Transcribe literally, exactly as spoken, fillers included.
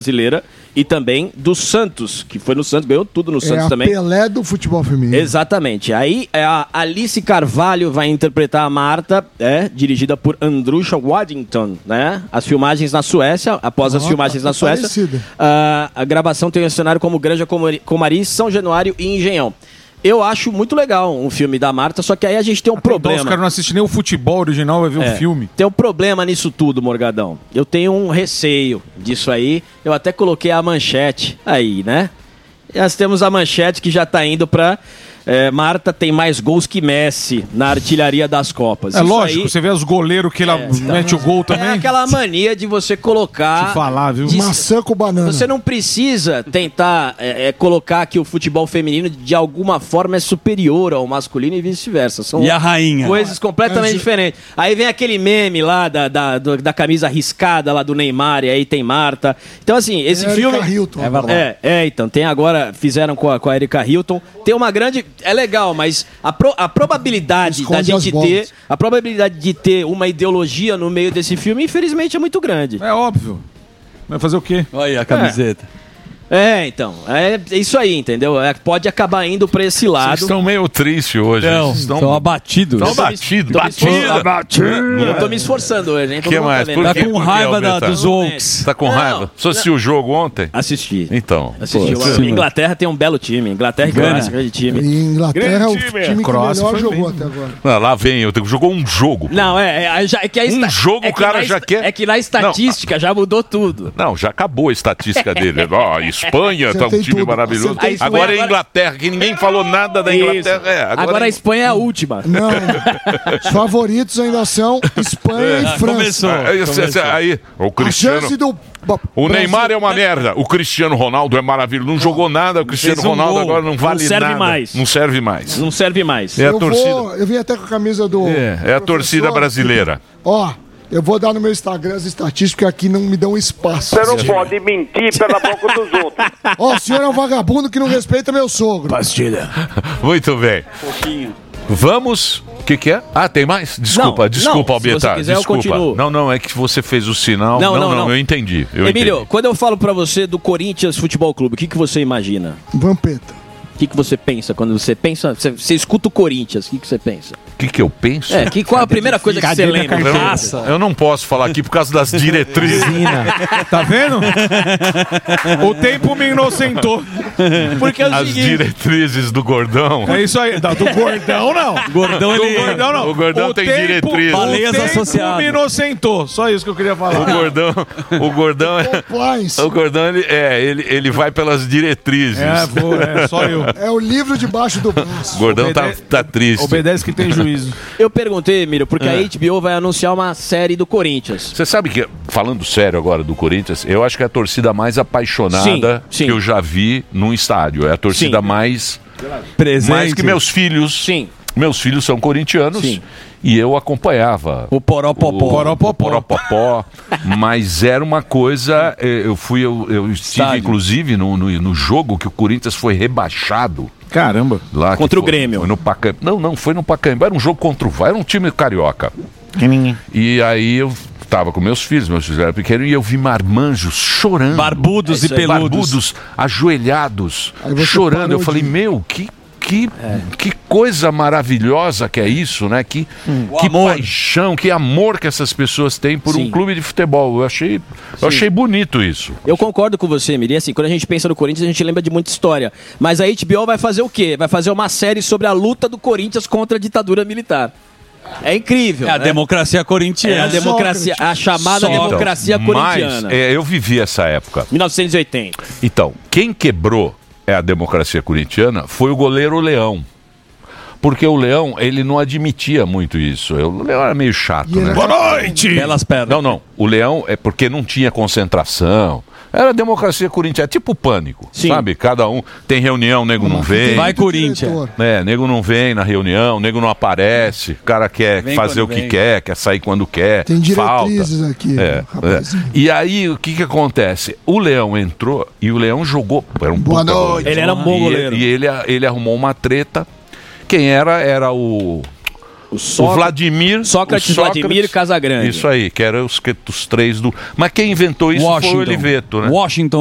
brasileira e também do Santos, que foi no Santos, ganhou tudo no É Santos a também. Pelé do futebol feminino. Exatamente. Aí a Alice Carvalho vai interpretar a Marta, é, dirigida por Andrusha Waddington, né? As filmagens na Suécia, após as Ó, filmagens tá na Suécia, parecida. a, a gravação tem um cenário como Granja Comari, Comari, São Januário e Engenhão. Eu acho muito legal um filme da Marta, só que aí a gente tem um Então, problema. os caras não assistem nem o futebol original, vai ver É, o filme. Tem um problema nisso tudo, Morgadão. Eu tenho um receio disso aí. Eu até coloquei a manchete aí, né? Nós temos a manchete que já tá indo pra... É, Marta tem mais gols que Messi na artilharia das Copas. É Isso lógico, aí você vê os goleiros que ela É, mete o gol também. é aquela mania de você colocar... Te falar, viu? de- Maçã com banana. Você não precisa tentar é, é, colocar que o futebol feminino de alguma forma é superior ao masculino e vice-versa. São E a rainha? coisas completamente É, diferentes. Aí vem aquele meme lá da, da, do- da camisa riscada lá do Neymar e aí tem Marta. Então assim, esse Erika filme... Hilton. É verdade. É, é, então, tem agora, fizeram com a, com a Erika Hilton, tem uma grande, é legal, mas a, pro- a probabilidade Esconde da gente as bolas. ter, a probabilidade de ter uma ideologia no meio desse filme, infelizmente, é muito grande. É óbvio. Vai fazer o quê? Olha aí a camiseta. É, então, é isso aí, entendeu? É, pode acabar indo pra esse Vocês lado. estão meio tristes hoje. Não, Vocês estão estão abatidos. estão tô me- batidos. tô me esforçando. Batida. Eu tô me esforçando hoje, hein? Todo Que mundo mais? vendo. Por Tá quê? com Por quê, raiva da- Albertano? dos Oaks. Tá com Não, raiva? Você assistiu o jogo ontem? Assisti. Então. Assisti. Pô, A sim. Inglaterra tem um belo time. Inglaterra e Gana. Croácia, grande time. E Inglaterra é o Grande time. time que Croácia melhor foi jogou bem. até agora. Ah, lá vem, eu tenho- jogou um jogo. pô. Não, é, é, já- é que a Um esta- jogo é o que cara na já esta- quer- É que na estatística já mudou tudo. Não, já acabou a estatística dele. Ó, a Espanha tá um Acertei time tudo. maravilhoso. Acertei tudo. Agora é Agora- Inglaterra, que ninguém falou nada da Inglaterra. É, agora agora, a Espanha é a última. Não, os favoritos ainda são Espanha e França. Começou. Aí, aí, aí, o A Cristiano. chance do... O Neymar é uma merda. O Cristiano Ronaldo é maravilhoso. Não jogou nada. O Cristiano Fez um Ronaldo gol. agora não vale Não serve nada. mais. Não serve mais. Não serve mais. É a eu torcida. Vou, eu vim até com a camisa do... É, é a do torcida professor. brasileira. Ó, eu vou dar no meu Instagram as estatísticas, porque aqui não me dão espaço. Você não pode mentir pela boca dos outros. Ó, o senhor é um vagabundo que não respeita meu sogro. Muito bem. Vamos. O que, que é? Ah, tem mais? Desculpa, Não, desculpa, não, se você Albertar. quiser, eu Desculpa. continuo. Não, não, é que você fez o sinal. Não, Não, não, não, não. eu entendi. Eu Emílio, entendi. quando eu falo pra você do Corinthians Futebol Clube, o que, que você imagina? Vampeta. O que, que você pensa quando você pensa? Você, você escuta o Corinthians, o que, que você pensa? O que, que eu penso? É, que, qual é a primeira coisa que você Cadê minha lembra? Eu carteira? não, eu não posso falar aqui por causa das diretrizes. Tá vendo? O tempo me inocentou. Porque é o As seguinte, diretrizes do gordão. É isso aí. Da- Do gordão, não. Gordão, Do ele... gordão, não. O gordão tem diretriz. O Baleias tempo associadas. me inocentou. Só isso que eu queria falar. O gordão, o gordão é. Compliance. O gordão, ele, é, ele, ele vai pelas diretrizes. É, vou, é, só eu. É o livro debaixo do braço. O gordão tá, Obede- tá triste. Obedece que tem juízo. eu perguntei, Emílio, porque É. a H B O vai anunciar uma série do Corinthians. Você sabe que, falando sério agora do Corinthians, eu acho que é a torcida mais apaixonada Sim, sim. que eu já vi num estádio. É a torcida Sim. mais. Presente. Mais que meus filhos. Sim. Meus filhos são corintianos. Sim. E eu acompanhava. O Poropopó. O Poropopó. Poropopó. Mas era uma coisa. eh, Eu fui, eu, eu estive, Estádio. inclusive, no, no, no jogo que o Corinthians foi rebaixado. Caramba. Lá, que Contra o foi- Grêmio. Foi no Pacaembu. Não, não, foi no Pacaembu. Era um jogo contra o Vasco. Era um time carioca. E aí eu tava com meus filhos, meus filhos eram pequenos, e eu vi marmanjos chorando. Barbudos É e isso aí. peludos. Barbudos, ajoelhados, Aí você chorando. parou Eu falei, de- meu, que. Que, que coisa maravilhosa que é isso, né? Que, que paixão, que amor que essas pessoas têm por Sim. um clube de futebol. Eu achei, eu achei bonito isso. Eu concordo com você, Emílio. E assim, quando a gente pensa no Corinthians, a gente lembra de muita história. Mas a H B O vai fazer o quê? Vai fazer uma série sobre a luta do Corinthians contra a ditadura militar. É incrível. É a né? democracia É a corintiana. democracia, a chamada Sócrates. democracia corintiana. Mas é, eu vivi essa época. mil novecentos e oitenta. Então, quem quebrou é a democracia corintiana foi o goleiro Leão. Porque o Leão, ele não admitia muito isso. O Leão era meio chato, E ele né? era- Boa noite! Belas pernas. Não, não. O Leão é porque não tinha concentração. Era a democracia corintiana, é tipo pânico, Sim. sabe? Cada um tem reunião, nego não vem. Vai, Muito Corinthians. diretor. É, nego não vem na reunião, nego não aparece. O cara quer Vem fazer o quando que vem. quer, quer sair quando quer. Tem diretrizes falta. aqui, É, rapazinho. é. E aí, o que que acontece? O Leão entrou e o Leão jogou. Era um Boa puta noite. goleiro. Ele era um bom E goleiro. ele- E ele, ele arrumou uma treta. Quem era? Era o. O, o Vladimir... Sócrates, o Vladimir e Casagrande. Isso aí, que eram os, os três do... Mas quem inventou isso Washington. foi o Oliveto, né? Washington.